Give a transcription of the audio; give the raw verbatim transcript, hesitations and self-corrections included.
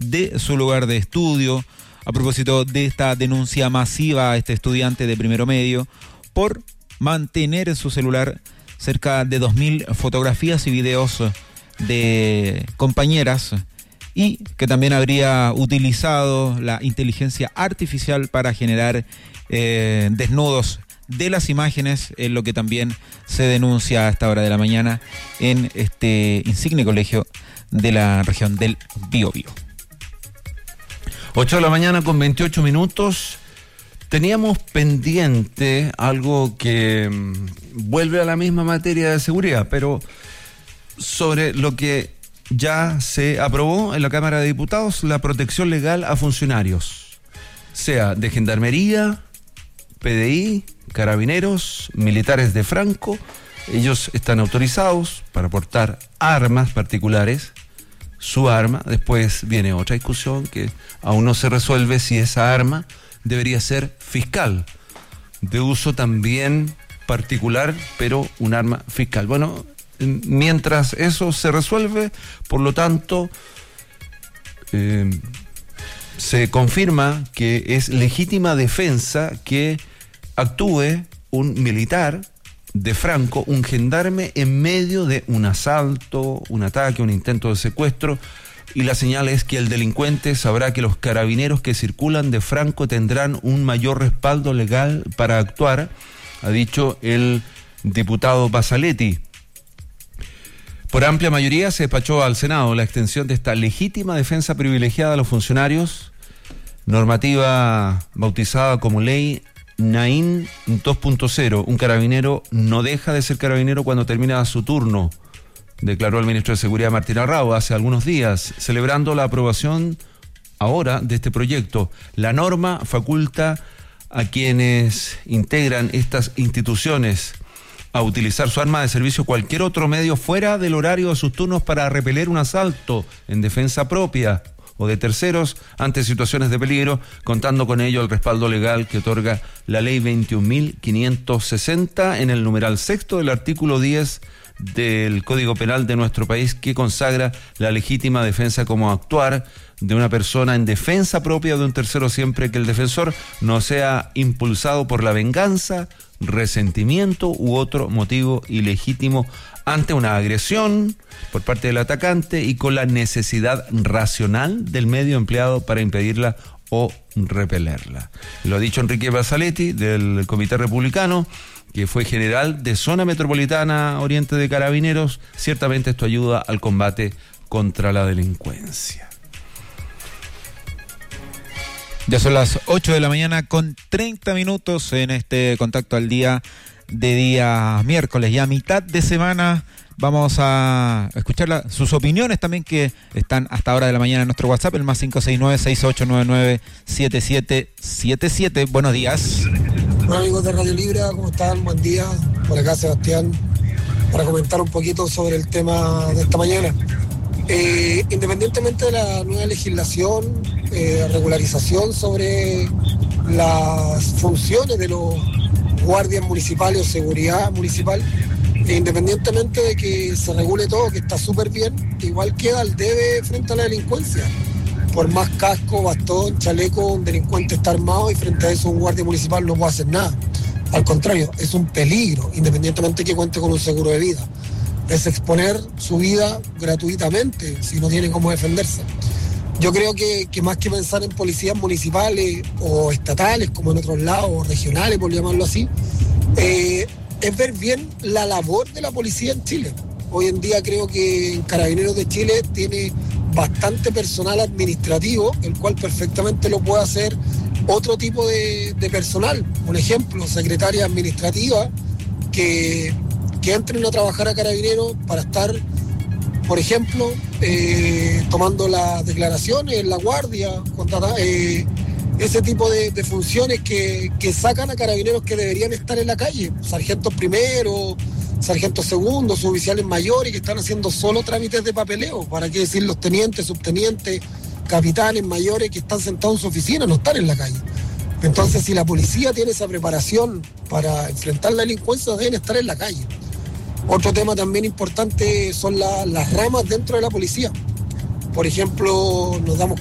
de su lugar de estudio, a propósito de esta denuncia masiva a este estudiante de primero medio por mantener en su celular cerca de dos mil fotografías y videos de compañeras, y que también habría utilizado la inteligencia artificial para generar eh, desnudos de las imágenes, en lo que también se denuncia a esta hora de la mañana en este insigne colegio de la región del Biobío. ocho de la mañana con veintiocho minutos. Teníamos pendiente algo que mmm, vuelve a la misma materia de seguridad, pero sobre lo que ya se aprobó en la Cámara de Diputados, la protección legal a funcionarios, sea de Gendarmería, P D I, Carabineros, militares de Franco. Ellos están autorizados para portar armas particulares, su arma. Después viene otra discusión que aún no se resuelve si esa arma debería ser fiscal, de uso también particular, pero un arma fiscal. Bueno, mientras eso se resuelve, por lo tanto, eh, se confirma que es legítima defensa que actúe un militar de Franco, un gendarme, en medio de un asalto, un ataque, un intento de secuestro, y la señal es que el delincuente sabrá que los carabineros que circulan de Franco tendrán un mayor respaldo legal para actuar, ha dicho el diputado Basaletti. Por amplia mayoría se despachó al Senado la extensión de esta legítima defensa privilegiada a los funcionarios, normativa bautizada como Ley Naín dos punto cero. Un carabinero no deja de ser carabinero cuando termina su turno, declaró el ministro de Seguridad Martín Arrau hace algunos días, celebrando la aprobación ahora de este proyecto. La norma faculta a quienes integran estas instituciones a utilizar su arma de servicio o cualquier otro medio fuera del horario de sus turnos para repeler un asalto en defensa propia o de terceros ante situaciones de peligro, contando con ello el respaldo legal que otorga la ley veintiún mil quinientos sesenta en el numeral sexto del artículo diez del Código Penal de nuestro país, que consagra la legítima defensa como actuar de una persona en defensa propia de un tercero siempre que el defensor no sea impulsado por la venganza, resentimiento u otro motivo ilegítimo ante una agresión por parte del atacante y con la necesidad racional del medio empleado para impedirla o repelerla. Lo ha dicho Enrique Basaletti del Comité Republicano, que fue general de Zona Metropolitana Oriente de Carabineros. Ciertamente esto ayuda al combate contra la delincuencia. Ya son las ocho de la mañana con treinta minutos en este Contacto al Día de día miércoles. Ya a mitad de semana vamos a escuchar la, sus opiniones también, que están hasta ahora de la mañana en nuestro WhatsApp, el más cinco seis nueve, seis ocho nueve nueve, siete siete siete siete. Buenos días. Hola amigos de Radio Libra, ¿cómo están? Buen día. Por acá Sebastián, para comentar un poquito sobre el tema de esta mañana. Eh, independientemente de la nueva legislación, eh, regularización sobre las funciones de los guardias municipales o seguridad municipal, e independientemente de que se regule todo, que está súper bien, igual queda el debe frente a la delincuencia. Por más casco, bastón, chaleco, un delincuente está armado y frente a eso un guardia municipal no puede hacer nada. Al contrario, es un peligro, independientemente de que cuente con un seguro de vida. Es exponer su vida gratuitamente si no tiene cómo defenderse. Yo creo que, que más que pensar en policías municipales o estatales, como en otros lados, o regionales, por llamarlo así, eh, es ver bien la labor de la policía en Chile. Hoy en día creo que en Carabineros de Chile tiene bastante personal administrativo, el cual perfectamente lo puede hacer otro tipo de, de personal. Un ejemplo, secretaria administrativa que, que entren a trabajar a Carabineros para estar, por ejemplo, eh, tomando las declaraciones en la guardia, contratar, eh, ese tipo de, de funciones que, que sacan a Carabineros que deberían estar en la calle, sargentos primeros, sargentos segundos, suboficiales mayores que están haciendo solo trámites de papeleo, para qué decir los tenientes, subtenientes, capitanes mayores que están sentados en su oficina, no están en la calle. Entonces, si la policía tiene esa preparación para enfrentar la delincuencia, deben estar en la calle. Otro tema también importante son la, las ramas dentro de la policía. Por ejemplo, nos damos